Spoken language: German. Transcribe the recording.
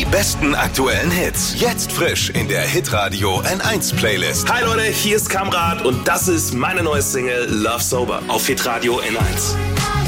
Die besten aktuellen Hits. Jetzt frisch in der Hitradio N1 Playlist. Hi Leute, hier ist Kamrat und das ist meine neue Single Love Sober auf Hitradio N1.